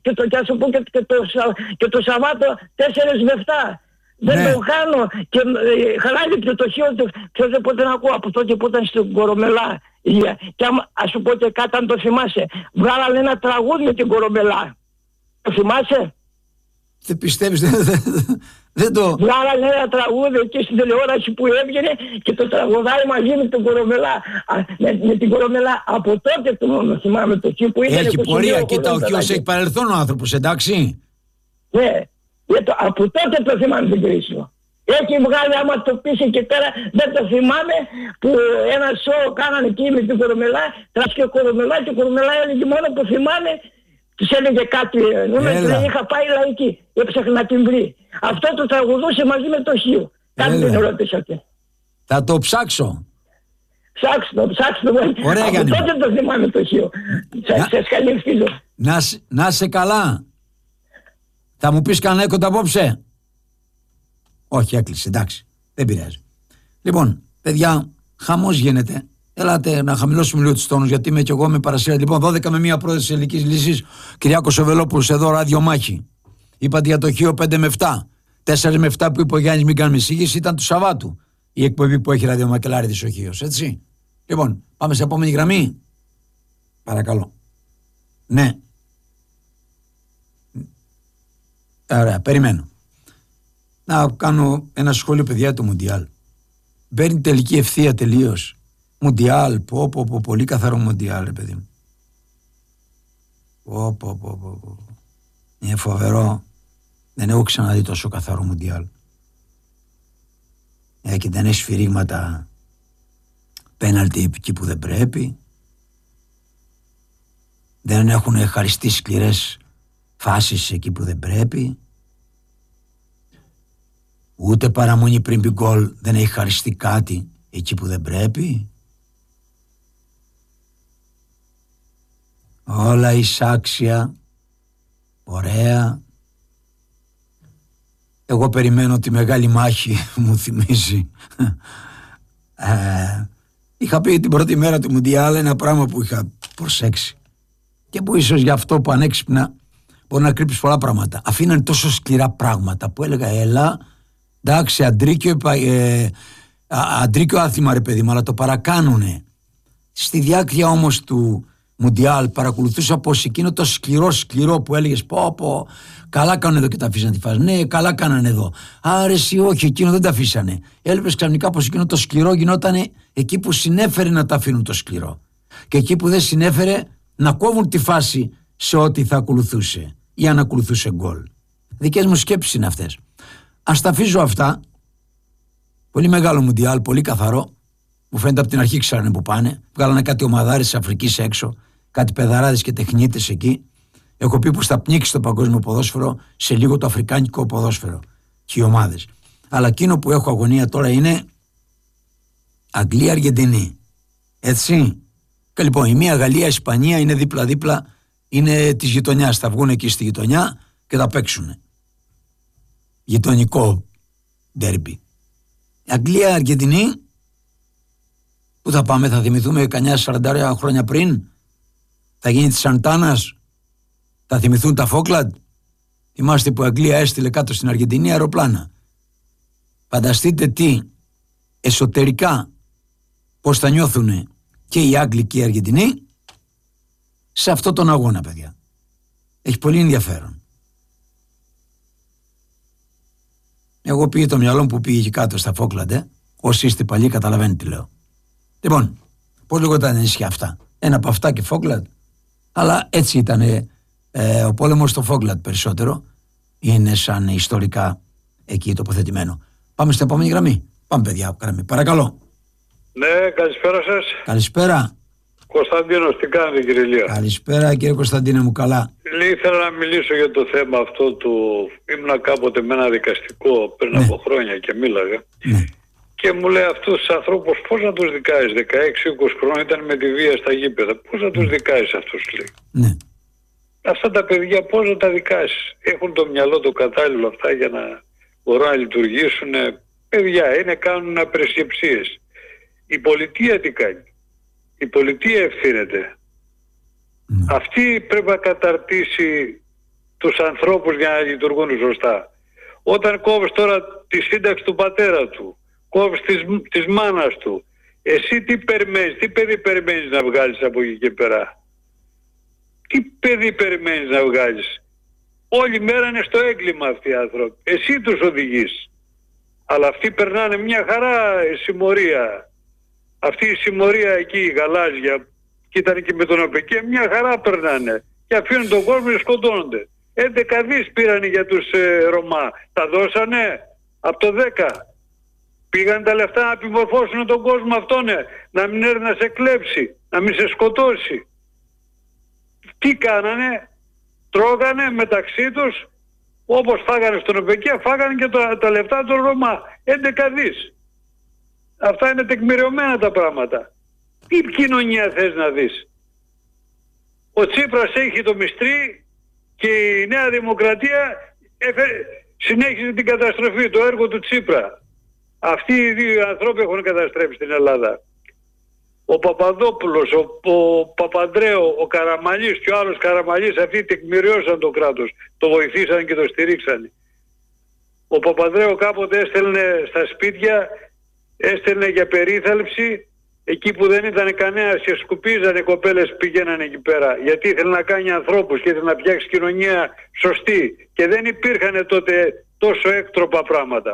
και το Σαββάτο 4 με 7. Δεν το κάνω και χαλάει το Χίο του. Ξέρετε πότε να ακούω? Από τότε που ήταν στην Κορομελά. Και ας σου πω και κάτι, αν το θυμάσαι, βγάλανε ένα τραγούδι με την Κορομελά. Το θυμάσαι? Δεν πιστεύεις, δεν το... Βγάλανε ένα τραγούδι εκεί στην τηλεόραση που έβγαινε και το τραγουδάει μαζί με την Κορομελά. Με την Κορομελά. Από τότε το θυμάμαι το εκεί που ήταν. Έχει πορεία, κοίτα, ο Χίος έχει παρελθόν ο άνθρωπος, εντάξει. Ναι. Από τότε το θυμάμαι την κρίση. Έχει βγάλει, άμα το πεις εκεί πέρα, δεν το θυμάμαι, που ένα σοου κάνανε εκεί με την Κορομελά, τράσκε ο Κορομελά και ο Κορομελά έλεγε, μόνο που θυμάμαι, τους έλεγε κάτι, δεν είχα πάει λαϊκή, έψαχνα να την βρει. Αυτό το τραγουδούσε μαζί με το Χίο. Κάτι την ερώτηση αυτή. Θα το ψάξω. Ψάξτε. Ωραία, από τότε το θυμάμαι το Χίο. Σας καλή φίλο. Να σε καλά. Θα μου πεις κανένα έκοτα απόψε? Όχι, έκλεισε, εντάξει, δεν πειράζει. Λοιπόν, παιδιά, χαμός γίνεται. Έλατε να χαμηλώσουμε λίγο τους τόνους, γιατί είμαι κι εγώ με παρασύρια. Λοιπόν, 12 με 1 πρόεδρος της Ελληνικής Λύσης, Κυριάκος Οβελόπουλος, εδώ ράδιο μάχη. Είπατε για το Χίο 5 με 7. 4 με 7 που είπε ο Γιάννης, μην κάνουμε εισήγηση, ήταν του Σαββάτου η εκπομπή που έχει ραδιομακελάριδης ο Χίος, έτσι. Λοιπόν, πάμε σε επόμενη γραμμή. Παρακαλώ. Ναι. Ωραία, περιμένω. Να κάνω ένα σχόλιο, παιδιά, του Μουντιάλ. Παίρνει τελική ευθεία τελείως. Μουντιάλ, πολύ καθαρό Μουντιάλ, ρε παιδί μου. Είναι φοβερό. Δεν έχω ξαναδεί τόσο καθαρό Μουντιάλ. Και δεν έχει σφυρίγματα πέναλτι εκεί που δεν πρέπει. Δεν έχουν χαριστεί σκληρές φάσεις εκεί που δεν πρέπει. Ούτε παραμονή πριν πει γκολ δεν έχει χαριστεί κάτι εκεί που δεν πρέπει. Όλα εισάξια, ωραία. Εγώ περιμένω τη μεγάλη μάχη, μου θυμίζει. Είχα πει την πρώτη μέρα του Μουντιάλ ένα πράγμα που είχα προσέξει και που ίσως γι' αυτό που ανέξυπνα μπορεί να κρύψει πολλά πράγματα. Αφήναν τόσο σκληρά πράγματα που έλεγα έλα, εντάξει, αντρίκιο άθλημα ρε παιδί μου, αλλά το παρακάνουνε. Στη διάρκεια όμως του Μουντιάλ παρακολουθούσα πως εκείνο το σκληρό που έλεγες πω καλά κάνουν εδώ και τα αφήσαν τη φάση. Ναι, καλά κάνανε εδώ. Άρα εσύ όχι, εκείνο δεν τα αφήσανε. Έλειπες ξαφνικά πως εκείνο το σκληρό γινότανε εκεί που συνέφερε να τα αφήνουν το σκληρό. Και εκεί που δεν συνέφερε να κόβουν τη φάση σε ό,τι θα ακολουθούσε ή αν ακολουθούσε γκολ. Δικές μου σκέψεις είναι αυτές. Ας τα αφήσω αυτά. Πολύ μεγάλο Μουντιάλ, πολύ καθαρό. Μου φαίνεται από την αρχή ξέρανε που πάνε. Βγάλανε κάτι ομαδάρες της Αφρικής έξω, κάτι παιδαράδες και τεχνίτες εκεί. Έχω πει πως θα πνίξει το παγκόσμιο ποδόσφαιρο σε λίγο το αφρικάνικο ποδόσφαιρο και οι ομάδες. Αλλά εκείνο που έχω αγωνία τώρα είναι Αγγλία-Αργεντινή. Έτσι. Και λοιπόν η μία Γαλλία-Ισπανία είναι δίπλα-δίπλα, είναι της γειτονιάς. Θα βγουν εκεί στη γειτονιά και θα παίξουν. Γειτονικό ντέρμπι. Αγγλία-Αργεντινή. Πού θα πάμε, θα θυμηθούμε κανιά 40 χρόνια πριν, θα γίνει της Σαντάνας, θα θυμηθούν τα Φόκλαντ. Θυμάστε που η Αγγλία έστειλε κάτω στην Αργεντινή αεροπλάνα. Φανταστείτε τι εσωτερικά πώς θα νιώθουν και οι Άγγλοι και οι Αργεντινοί σε αυτό τον αγώνα, παιδιά. Έχει πολύ ενδιαφέρον. Εγώ πήγε το μυαλό μου που πήγε εκεί κάτω στα Φόκλαντ. Όσοι είστε παλιοί καταλαβαίνετε τι λέω. Λοιπόν, πώς λεγόταν τα νησιά αυτά. Ένα από αυτά και Φόκλαντ. Αλλά έτσι ήταν ο πόλεμος στο Φόκλαντ περισσότερο. Είναι σαν ιστορικά εκεί τοποθετημένο. Πάμε στην επόμενη γραμμή. Πάμε παιδιά, γραμμή. Παρακαλώ. Ναι, καλησπέρα σας. Καλησπέρα. Κωνσταντίνος, τι κάνετε κύριε Ηλία? Καλησπέρα κύριε Κωνσταντίνε μου, καλά. Ήθελα να μιλήσω για το θέμα αυτό του... Ήμουνα κάποτε με ένα δικαστικό πριν από χρόνια και μίλαγα. Ναι. Και μου λέει αυτούς τους ανθρώπους πώς να τους δικάζεις, 16-20 χρόνια ήταν με τη βία στα γήπεδα, πώς να τους δικάζεις αυτούς, λέει. Ναι. Αυτά τα παιδιά πώς να τα δικάσεις? Έχουν το μυαλό το κατάλληλο αυτά για να μπορούν να λειτουργήσουν. Παιδιά είναι, κάνουν απρεσκεψίες. Η πολιτεία τι κάνει? Η πολιτεία ευθύνεται. Αυτή πρέπει να καταρτήσει τους ανθρώπους για να λειτουργούν σωστά. Όταν κόβεις τώρα τη σύνταξη του πατέρα του, κόβεις της μάνας του, εσύ τι περιμένεις, τι παιδί περιμένεις να βγάλεις από εκεί και πέρα? Τι παιδί περιμένεις να βγάλεις? Όλη μέρα είναι στο έγκλημα αυτοί οι άνθρωποι. Εσύ τους οδηγείς. Αλλά αυτοί περνάνε μια χαρά συμμορία. Αυτή η συμμορία εκεί η γαλάζια, και ήταν και με τον ΟΠΕΚΕ, μια χαρά περνάνε. Και αφήνουν τον κόσμο και σκοτώνονται. 11 δις πήρανε για τους Ρωμά. Τα δώσανε από το 10. Πήγαν τα λεφτά να επιμορφώσουν τον κόσμο αυτόν, να μην έρθει να σε κλέψει, να μην σε σκοτώσει. Τι κάνανε? Τρώγανε μεταξύ τους, όπως φάγανε στον ΟΠΕΚΕ, φάγανε και τα λεφτά των Ρωμά. 11 δις. Αυτά είναι τεκμηριωμένα τα πράγματα. Τι κοινωνία θες να δεις? Ο Τσίπρας έχει το μυστρί και η Νέα Δημοκρατία συνέχισε την καταστροφή, το έργο του Τσίπρα. Αυτοί οι δύο ανθρώποι έχουν καταστρέψει την Ελλάδα. Ο Παπαδόπουλος, ο Παπαντρέο, ο Καραμανλής και ο άλλος Καραμανλής, αυτοί τεκμηριώσαν το κράτος, το βοηθήσαν και το στηρίξαν. Ο Παπαντρέο κάποτε έστελνε στα σπίτια, έστελνε για περίθαλψη, εκεί που δεν ήταν κανένας και σκουπίζανε κοπέλες, πήγαιναν εκεί πέρα, γιατί ήθελε να κάνει ανθρώπους και ήθελε να φτιάξει κοινωνία σωστή και δεν υπήρχαν τότε τόσο έκτροπα πράγματα.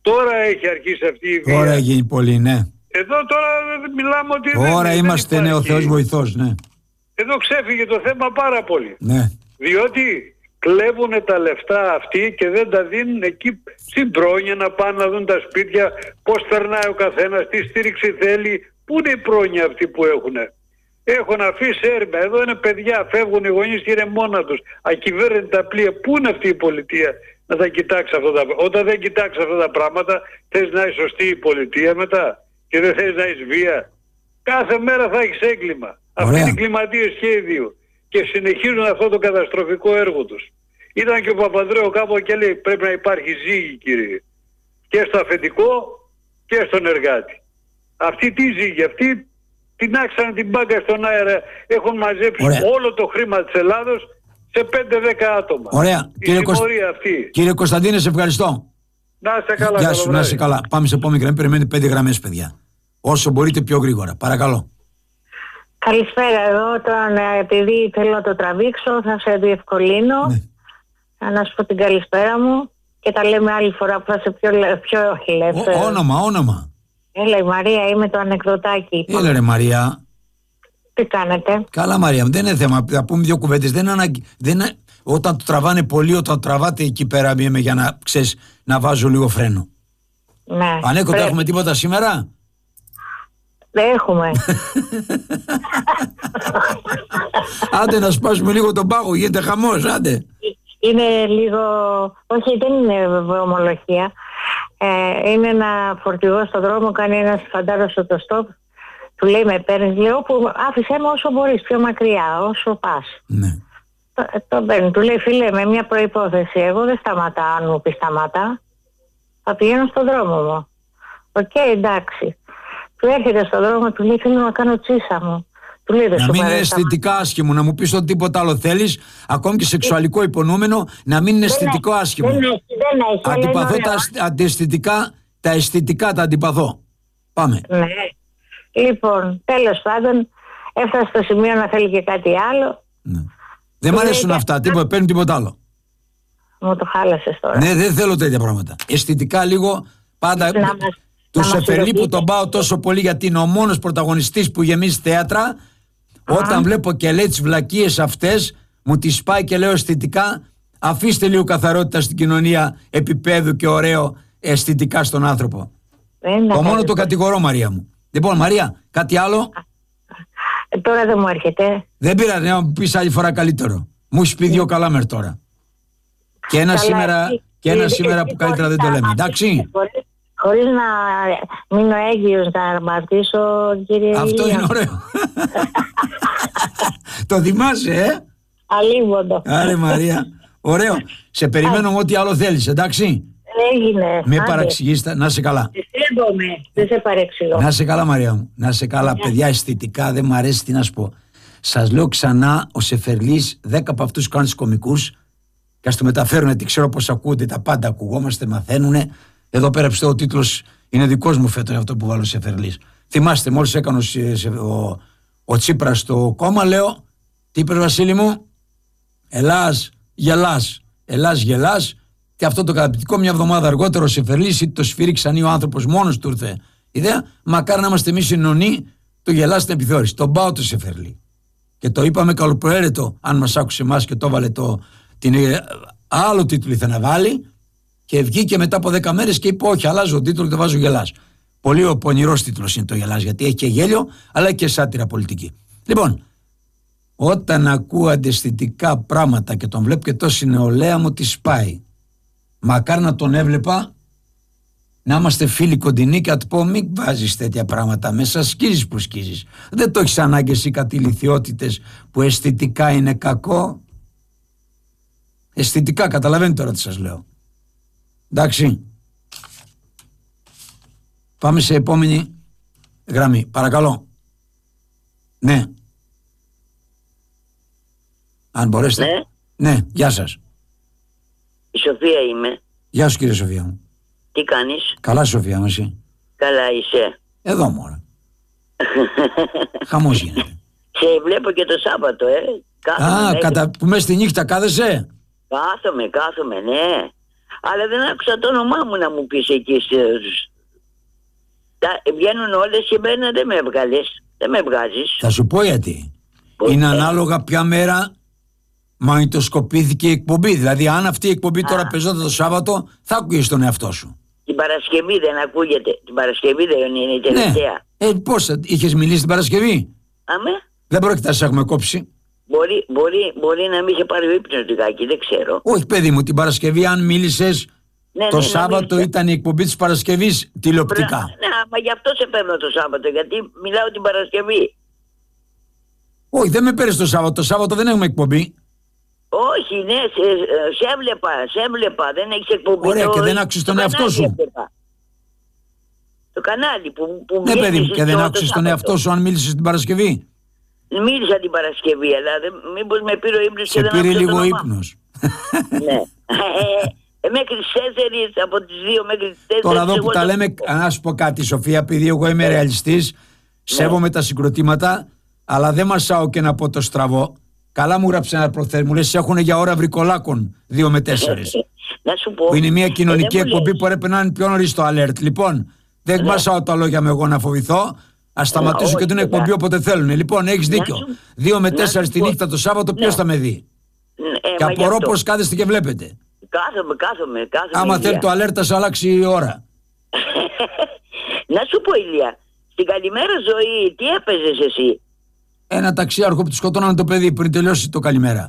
Τώρα έχει αρχίσει αυτή η βία. Τώρα έχει γίνει πολύ, ναι. Εδώ τώρα μιλάμε ότι τώρα είμαστε, ναι, ο Θεός βοηθός, ναι. Εδώ ξέφυγε το θέμα πάρα πολύ. Ναι. Διότι κλέβουν τα λεφτά αυτοί και δεν τα δίνουν εκεί στην πρόνοια να πάνε να δουν τα σπίτια, πώς περνάει ο καθένας, τι στήριξη θέλει. Πού είναι η πρόνοια αυτοί που έχουν? Έχουν αφήσει έρημα. Εδώ είναι παιδιά, φεύγουν οι γονείς και είναι μόνα τους. Ακυβέρνητα πλοία. Πού είναι αυτή η πολιτεία να τα κοιτάξει αυτά τα πράγματα? Όταν δεν κοιτάξει αυτά τα πράγματα, θες να είσαι σωστή η πολιτεία μετά και δεν θες να είσαι βία? Κάθε μέρα θα έχεις έγκλημα. Αυτοί είναι εγκληματίες και οι δύο. Και συνεχίζουν αυτό το καταστροφικό έργο τους. Ήταν και ο Παπανδρέου κάπου και λέει πρέπει να υπάρχει ζύγη, κύριε. Και στο αφεντικό και στον εργάτη. Αυτοί τι ζύγη? Αυτοί τεινάξαν την μπάγκα στον αέρα. Έχουν μαζέψει όλο το χρήμα της Ελλάδος σε 5-10 άτομα. Ωραία. Κύριε Κωνσταντίνε, σε ευχαριστώ. Να είστε καλά. Γεια σου, να είστε καλά. Πάμε σε επόμενη γραμμή. Περιμένετε 5 γραμμές, παιδιά. Όσο μπορείτε πιο γρήγορα. Παρακαλώ. Καλησπέρα. Εγώ τώρα, επειδή θέλω να το τραβήξω, θα σε διευκολύνω. Ναι. Να σου πω την καλησπέρα μου και τα λέμε άλλη φορά που θα είσαι πιο ελεύθερο. Όνομα. Έλα, η Μαρία, είμαι το ανεκδοτάκι. Έλα ρε Μαρία. Τι κάνετε? Καλά Μαρία, δεν είναι θέμα. Θα πούμε δύο κουβέντες. Όταν το τραβάνε πολύ, όταν το τραβάτε εκεί πέρα για να ξέρεις, να βάζω λίγο φρένο. Ναι. Ανέκδοτα έχουμε τίποτα σήμερα? Δεν έχουμε. Άντε να σπάσουμε λίγο τον πάγο, γίνεται χαμός, άντε. Είναι λίγο, όχι δεν είναι ομολογία. Είναι ένα φορτηγό στον δρόμο, κάνει ένας φαντάρος στο στόπ. Του λέει με παίρνεις, λέω που άφησέ με όσο μπορείς, πιο μακριά, όσο πας. Ναι. Το παίρνει, του λέει φίλε με μια προϋπόθεση, εγώ δεν σταματάω, αν μου πει σταματά, θα πηγαίνω στον δρόμο μου. Οκ, εντάξει. Του έρχεται στον δρόμο, του λέει θέλω να κάνω τσίσα μου. Του λέει, να μην είναι αισθητικά άσχημο, να μου πεις ότι τίποτα άλλο θέλεις, ακόμη και σεξουαλικό υπονοούμενο, να μην είναι αισθητικό άσχημο. Δεν έχει. Αντιπαθώ τα αισθητικά τα αντιπαθώ. Πάμε. Ναι. Λοιπόν, τέλος πάντων, έφτασε στο σημείο να θέλει και κάτι άλλο. Ναι. Δεν μ' αρέσουν αυτά, παίρνουν τίποτα άλλο. Μου το χάλασες τώρα. Ναι, δεν θέλω τέτοια πράγματα. Αισθητικά λίγο, πάντα. Του Σεφερλί που τον πάω τόσο πολύ γιατί είναι ο μόνος πρωταγωνιστής που γεμίζει θέατρα. Όταν βλέπω και λέει τις βλακίες αυτές, μου τις πάει και λέω αισθητικά, αφήστε λίγο καθαρότητα στην κοινωνία επίπεδου και ωραίο αισθητικά στον άνθρωπο. Το μόνο το κατηγορώ, Μαρία μου. Λοιπόν, Μαρία, κάτι άλλο? Τώρα δεν μου έρχεται. Δεν πειράζει, να μου πεις άλλη φορά καλύτερο. Μου έχεις πει δύο καλά μέρ τώρα. Και ένα σήμερα που καλύτερα δεν το λέμε. Εντάξει. Χωρίς να μείνω έγκυος να αρμαρτήσω, κύριε. Αυτό είναι ωραίο. Το θυμάσαι, Αλίμονο. Άρε Μαρία. Ωραίο. Σε περιμένω ό,τι άλλο θέλεις, εντάξει. Έγινε. Μην παραξηγείς, να είσαι καλά. Δεν σε παρεξηγώ. Να είσαι καλά, Μαρία μου. Να είσαι καλά, παιδιά, αισθητικά δεν μ' αρέσει, τι να σου πω. Σας λέω ξανά, ο Σεφερλής, 10 από αυτούς κάνουν τους κωμικούς και ας το μεταφέρουν, γιατί ξέρω πως ακούτε, τα πάντα ακουγόμαστε, μαθαίνουνε. Εδώ πέρα πιστεύω ο τίτλος είναι δικός μου φέτος αυτό που βάλω σε Σεφερλής. Θυμάστε, μόλις έκανε ο Τσίπρας στο κόμμα, λέω, τι είπες Βασίλη μου, Ελλάς, γελάς, Ελλάς, γελάς. Και αυτό το καταπληκτικό, μια εβδομάδα αργότερα ο Σεφερλής το σφύριξαν ή ο άνθρωπος μόνος του ήρθε. Ιδέα, μακάρι να είμαστε εμείς συνονοί, το γελάς στην επιθεώρηση. Τον πάω το Σεφερλή. Και το είπαμε καλοπροαίρετο, αν μας άκουσε εμάς και το έβαλε άλλο τίτλο ήθελε να βάλει. Και βγήκε μετά από 10 μέρες και είπε: όχι, αλλάζω τίτλο και το βάζω γελάς. Πολύ πονηρός τίτλος είναι το γελάς, γιατί έχει και γέλιο, αλλά και σάτυρα πολιτική. Λοιπόν, όταν ακούω ανταισθητικά πράγματα και τον βλέπω και τόσο νεολαία μου, τη σπάει. Μακάρι να τον έβλεπα, να είμαστε φίλοι κοντινοί και να του πω: μην βάζεις τέτοια πράγματα μέσα, σκίζεις που σκίζεις. Δεν το έχεις ανάγκη εσύ κάτι ηλιθιότητες που αισθητικά είναι κακό. Αισθητικά, καταλαβαίνετε τώρα τι σας λέω. Εντάξει. Πάμε σε επόμενη γραμμή. Παρακαλώ. Ναι. Αν μπορέσετε. Ναι. Ναι, γεια σας. Η Σοφία είμαι. Γεια σου κύριε Σοφία μου. Τι κάνεις? Καλά Σοφία μου, εσύ? Καλά είσαι? Εδώ μωρέ. Χαμός γίνεται. Σε βλέπω και το Σάββατο, που μέσα στη νύχτα κάθεσαι? Κάθομαι, ναι. Αλλά δεν άκουσα το όνομά μου να μου πεις εκεί. Βγαίνουν όλες και εμένα δεν με έβγαλες. Δεν με βγάζεις. Θα σου πω γιατί. Πώς είναι ανάλογα ποια μέρα μαγνητοσκοπήθηκε η εκπομπή. Δηλαδή, αν αυτή η εκπομπή τώρα παίζονταν το Σάββατο, θα άκουγες τον εαυτό σου. Την Παρασκευή δεν ακούγεται. Την Παρασκευή δεν είναι η τελευταία. Ναι. Πώς, είχες μιλήσει την Παρασκευή? Αμέ. Δεν πρόκειται να σε έχουμε κόψει. Μπορεί να μην είχε πάρει ο ύπνος λιγάκι, δεν ξέρω. Όχι, παιδί μου, την Παρασκευή, αν μίλησες. Το Σάββατο ήταν η εκπομπή της Παρασκευής τηλεοπτικά. Ναι, μα γι' αυτό σε παίρνω το Σάββατο, γιατί μιλάω την Παρασκευή. Όχι, δεν με παίρνεις το Σάββατο. Το Σάββατο δεν έχουμε εκπομπή. Όχι, ναι, σε έβλεπα, δεν έχεις εκπομπή. Ωραία, και δεν άκουσες τον εαυτό σου. Το κανάλι που ναι, παιδί μου, και δεν άκουσες τον εαυτό σου αν μίλησες την Παρασκευή. Μίλησα την Παρασκευή, αλλά μήπως με πήρε ο ύπνος και δεν άκουσα. Σε πήρε λίγο ύπνος. Ναι. Μέχρι τις 4, από τις 2 μέχρι τις 4. Τώρα εδώ που τα λέμε, να σου πω κάτι, Σοφία, επειδή εγώ είμαι ρεαλιστής, σέβομαι τα συγκροτήματα, αλλά δεν μασάω και να πω το στραβό. Καλά μου γράψε ένα προθέρ, μου λες έχουν για ώρα βρικολάκων 2 με 4. Να σου πω. Που είναι μια κοινωνική εκπομπή που έπρεπε να είναι πιο νωρίς το alert. Λοιπόν, δεν μασάω τα λόγια μου εγώ να φοβηθώ. Ας σταματήσω και την εκπομπή όποτε θέλουν. Λοιπόν, έχεις δίκιο. 2 με 4 τη νύχτα το Σάββατο, ποιος θα με δει? Και απορώ πως κάθεστε και βλέπετε. Κάθομαι. Άμα θέλει το alert θα σε αλλάξει η ώρα. Να σου πω, Ηλία, στην Καλημέρα Ζωή τι έπαιζες εσύ? Ένα ταξίαρχο που του σκοτώνανε το παιδί πριν τελειώσει το Καλημέρα.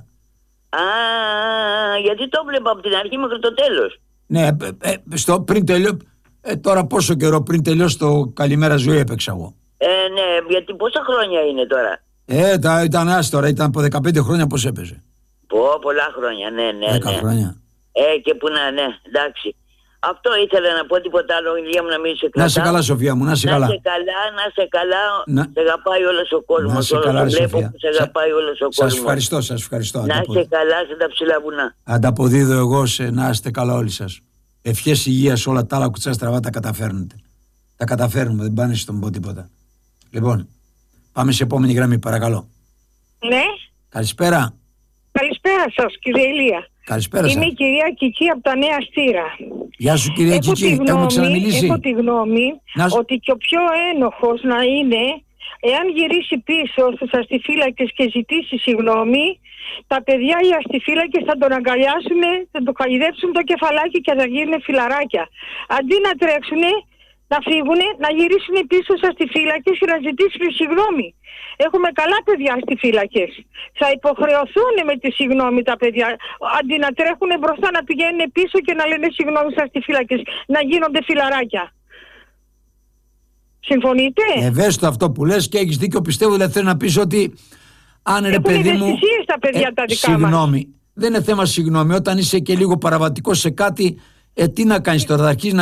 Γιατί το βλέπω από την αρχή μέχρι το τέλος. Ναι, πριν τελειώσει. Τώρα πόσο καιρό πριν τελειώσει το Καλημέρα Ζωή έπαιξα εγώ. Ναι, γιατί πόσα χρόνια είναι τώρα? Ήταν άστορα, ήταν από 15 χρόνια πως έπαιζε. Πολλά χρόνια, ναι. 10 χρόνια. Και που ναι, εντάξει. Αυτό ήθελα να πω, τίποτα άλλο, Ηλία μου, να μην σε κρατάω. Να είσαι καλά, Σοφία μου, να είσαι καλά. Να είσαι καλά, σε αγαπάει όλος ο κόσμος. Να είσαι καλά, Σοφία. Σε αγαπάει όλος ο κόσμος. Σας ευχαριστώ. Να είσαι καλά σε τα ψηλά βουνά. Ανταποδίδω εγώ σε να είστε καλά όλοι σας. Ευχές υγείας, όλα τα άλλα κουτσά στραβά τα καταφέρνετε. Τα καταφέρνουμε, δεν πάνε στον πω τίποτα. Λοιπόν, πάμε σε επόμενη γραμμή, παρακαλώ. Ναι. Καλησπέρα. Καλησπέρα σας, κύριε Ηλία. Καλησπέρα σας. Είμαι η κυρία Κική από τα Νέα Στήρα. Γεια σου, κυρία Κική. Έχουμε ξαναμιλήσει. Έχω τη γνώμη ότι και ο πιο ένοχος να είναι, εάν γυρίσει πίσω στους αστιφύλακες και ζητήσει συγγνώμη, τα παιδιά οι αστιφύλακες θα τον αγκαλιάσουν, θα τον χαϊδέψουν το κεφαλάκι και θα γίνουν φιλαράκια. Αντί να τρέξουν, να φύγουν, να γυρίσουν πίσω στις αστιφύλακες και να ζητήσουν συγγνώμη. Έχουμε καλά παιδιά αστιφύλακες. Θα υποχρεωθούν με τη συγγνώμη τα παιδιά, αντί να τρέχουν μπροστά, να πηγαίνουν πίσω και να λένε συγγνώμη στις αστιφύλακες, να γίνονται φιλαράκια. Συμφωνείτε? Ευαίσθητο αυτό που λες και έχεις δίκιο, πιστεύω, δηλαδή θέλω να πεις ότι αν ρε παιδί μου, τα παιδιά τα δικά συγγνώμη, δεν είναι θέμα συγγνώμη, όταν είσαι και λίγο παραβατικός σε κάτι, τι να κάνεις τώρα, θα αρχίσεις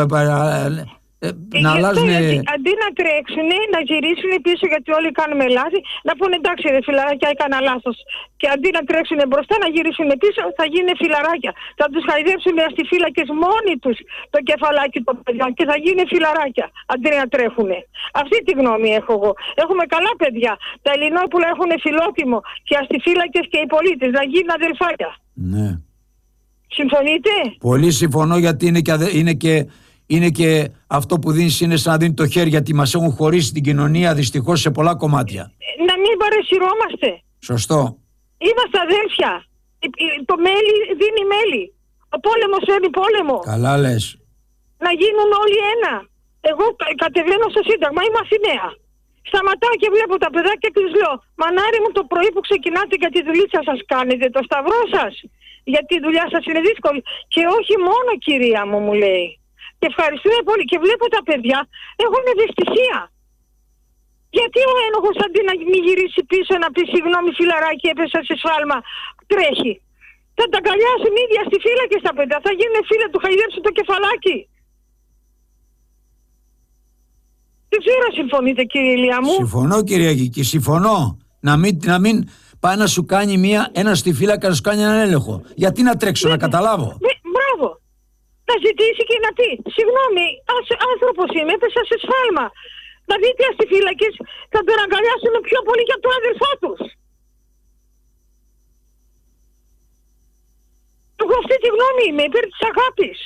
να αλλάζουν. Αντί να τρέξουν, να γυρίσουν πίσω, γιατί όλοι κάνουμε λάθη, να πούνε εντάξει ρε φιλαράκια, έκανα λάθος. Και αντί να τρέξουν μπροστά, να γυρίσουν πίσω, θα γίνουν φιλαράκια. Θα τους χαϊδέψουν οι αστιφύλακες μόνοι τους το κεφαλάκι των παιδιών και θα γίνουν φιλαράκια, αντί να τρέχουν. Αυτή τη γνώμη έχω εγώ. Έχουμε καλά παιδιά. Τα Ελληνόπουλα έχουν φιλότιμο και οι αστιφύλακες και οι πολίτες να γίνουν αδελφάκια. Ναι. Συμφωνείτε? Πολύ συμφωνώ, γιατί είναι και αυτό που δίνεις είναι σαν να δίνει το χέρι, γιατί μας έχουν χωρίσει την κοινωνία δυστυχώς σε πολλά κομμάτια. Να μην παρεσυρώμαστε. Σωστό. Είμαστε αδέλφια. Το μέλι δίνει μέλι. Ο πόλεμος φέρνει πόλεμο. Καλά λες. Να γίνουν όλοι ένα. Εγώ κατεβαίνω στο Σύνταγμα, είμαι Αθηναία. Σταματάω και βλέπω τα παιδάκια και τους λέω, μανάρι μου, το πρωί που ξεκινάτε για τη δουλίτσα σας κάνετε το σταυρό σας? Γιατί η δουλειά σας είναι δύσκολη. Και όχι μόνο, κυρία μου, μου λέει. Και ευχαριστούμε πολύ. Και βλέπω τα παιδιά έχουν ευαισθησία. Γιατί ο ένοχος αντί να μην γυρίσει πίσω να πει συγγνώμη φιλαράκι, έπεσα σε σφάλμα, τρέχει? Θα τα αγκαλιάσουν ίδια στη φύλλα και στα παιδιά. Θα γίνουν φίλοι του, χαϊδέψουν το κεφαλάκι. Δεν ξέρω, συμφωνείτε, κύριε Ηλία μου? Συμφωνώ, κυρία Κική, συμφωνώ. Να μην πάει να σου κάνει ένα στη φύλακα να σου κάνει έναν έλεγχο. Γιατί να τρέξω, να καταλάβω. Μπράβο. Να ζητήσει και να πει, συγγνώμη, άνθρωπος είμαι, έπεσα σε σφάλμα. Να δείτε οι αστιφύλακες θα τον αγκαλιάσουν πιο πολύ για τον αδελφό τους. Εγώ Εγώ αυτή τη γνώμη είμαι, υπέρ της αγάπης.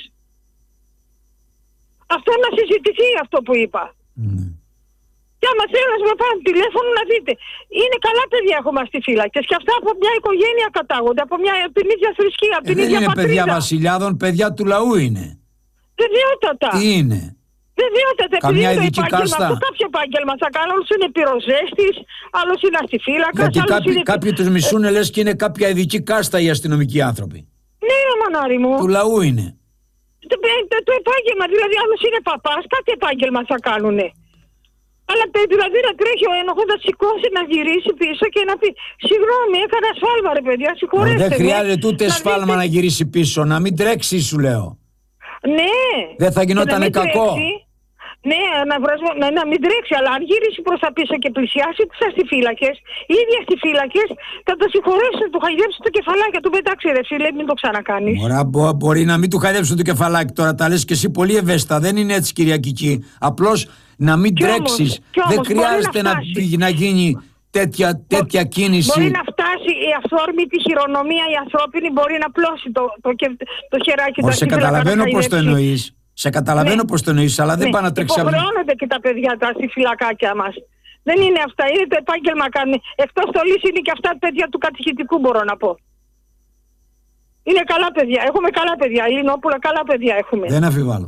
Αυτό να συζητηθεί αυτό που είπα. Και άμα θέλω να με πάρουν τηλέφωνο να δείτε. Είναι καλά παιδιά έχουμε στη φύλακες και αυτά από μια οικογένεια κατάγονται, από την ίδια θρησκεία, από την ίδια πατρίδα. Δεν είναι παιδιά βασιλιάδων, παιδιά του λαού είναι. Βεβαιότατα. Τι είναι? Βεβαιότατα. Καμιά ειδική κάστα? Κάποιο επάγγελμα θα κάνω. Άλλος είναι πυροσβέστης, άλλος είναι αστιφύλακας. Γιατί κάποιοι τους μισούν λες και είναι κάποια ειδική κάστα οι αστυνομικοί άνθρωποι. Ναι, μανάρι μου. Του λαού είναι. Το επάγγελμα, δηλαδή άλλος είναι παπάς, κάτι επάγγελμα θα κάνουνε. Αλλά δηλαδή να τρέχει ο ένοχος να σηκώσει, να γυρίσει πίσω και να πει συγγνώμη, έκανα σφάλμα ρε παιδιά, συγχωρέστε με. Δεν χρειάζεται ούτε σφάλμα να γυρίσει πίσω, να μην τρέξει σου λέω. Ναι. Δεν θα γινότανε κακό. Ναι, να μην τρέξει, αλλά αν γυρίσει προς τα πίσω και πλησιάσει τις αστιφύλακες, οι ίδιοι αστιφύλακες θα το συγχωρέσουν, του χαϊδέψουν το κεφαλάκι, του πετάξει ρε φίλε, μην το ξανακάνεις. Μπορεί να μην του χαϊδέψουν το κεφαλάκι τώρα, τα λες και εσύ πολύ ευαίσθητα, δεν είναι έτσι κυρία Κική. Απλώς να μην τρέξεις, δεν χρειάζεται να γίνει τέτοια κίνηση. Μπορεί να φτάσει η αυθόρμητη χειρονομία, η ανθρώπινη μπορεί να πλώσει το χεράκι του. Σε καταλαβαίνω πώς το εννοείς. Σε καταλαβαίνω πώς το εννοείς, αλλά δεν πάνε να τρέξει. Υποχρεώνονται και τα παιδιά τα στη φυλακάκια μας. Δεν είναι αυτά, είναι το επάγγελμα κάνουν. Εκτός στολής είναι και αυτά τα παιδιά του κατηχητικού, μπορώ να πω. Είναι καλά παιδιά. Έχουμε καλά παιδιά. Ελληνόπουλα, καλά παιδιά έχουμε. Δεν αφιβάλλω.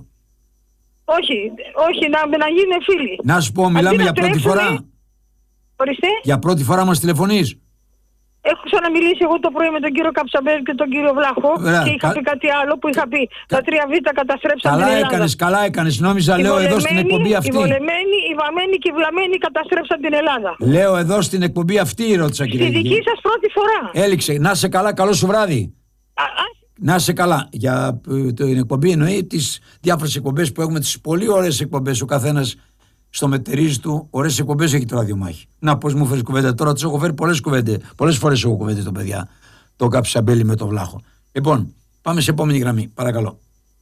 Όχι, να γίνουν φίλοι. Να σου πω, μιλάμε για πρώτη φορά. Ορίστε. Για πρώτη φορά μας τηλεφωνείς. Έχω ξαναμιλήσει εγώ το πρωί με τον κύριο Καψαμπέλ και τον κύριο Βλάχο και είχα πει κάτι άλλο που είχα πει. Τα 3 Β καταστρέψαν την Ελλάδα. Καλά έκανες. Νόμιζα, λέω εδώ στην εκπομπή αυτή. Οι βολεμένοι, οι βαμμένοι και οι βλαμμένοι καταστρέψαν την Ελλάδα. Λέω εδώ στην εκπομπή αυτή, ρώτησα κύριε. Στη δική σας πρώτη φορά. Έληξε. Να σε καλά, καλό σου βράδυ. Να σε καλά. Για την εκπομπή εννοεί τις διάφορες εκπομπές που έχουμε, τις πολύ ωραίες εκπομπές. Ο καθένας στο μετερίζει του, ωραίες εκπομπές έχει το ραδιομάχη. Να, πώς μου φέρεις κουβέντα τώρα, τους έχω φέρει πολλές φορές έχω κουβέντες το παιδιά. Το Καψαμπέλη με το Βλάχο. Λοιπόν, πάμε σε επόμενη γραμμή, παρακαλώ.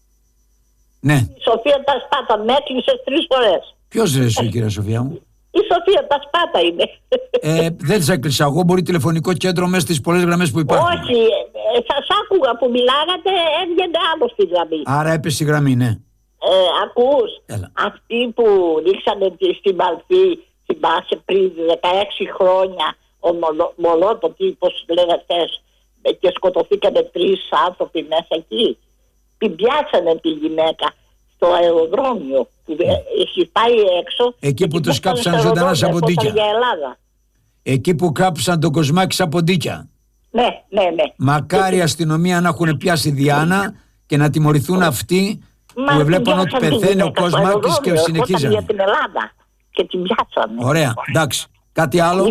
Ναι. Η Σοφία τα Σπάτα, με έκλεισες 3 φορές. Ποιος ρε εσύ, κυρία Σοφία μου? Η Σοφία τα Σπάτα είναι. Δεν τις έκλεισα εγώ, μπορεί τηλεφωνικό κέντρο μέσα στις πολλές γραμμές που υπάρχουν. Όχι, σας άκουγα που μιλάγατε, έβγαινε άλλο στη γραμμή. Άρα έπεσε η γραμμή, ναι. Ακούς, αυτοί που ρίξανε στην Παλθή, θυμάσαι πριν 16 χρόνια, ο Μολότο τύπος λένε χθες, και σκοτωθήκανε 3 άνθρωποι μέσα εκεί. Την πιάσανε τη γυναίκα στο αεροδρόμιο που έχει πάει έξω. Εκεί που τους κάψαν ζωντανά σαμποντίκια. Εκεί που κάψαν τον Κοσμάκη σαμποντίκια. Ναι. Μακάρι η αστυνομία να έχουν πιάσει Διάνα και να τιμωρηθούν αυτοί που βλέπουν ότι πεθαίνει ο Κοσμάκης και συνεχίζανε. Για την Ελλάδα και την πιάσανε. Ωραία, εντάξει. Κάτι άλλο?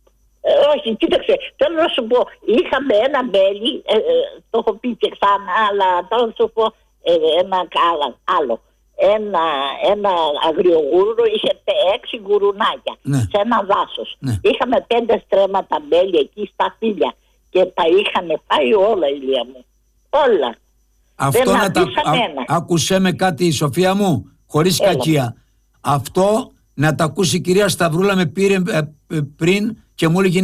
Όχι, κοίταξε, θέλω να σου πω, είχαμε ένα μέλι, το έχω πει και ξανά, αλλά τώρα να σου πω ένα άλλο. Ένα αγριογούρο είχε 6 γουρουνάκια σε ένα δάσος. Είχαμε 5 στρέμματα μέλι εκεί στα φύλλα και τα είχαν φάει όλα, Ηλία μου. Όλα. Αυτό να τα άκουσέ με κάτι, Σοφία μου, χωρίς κακία. Αυτό να τα ακούσει η κυρία Σταυρούλα με πήρε πριν και μου έλεγε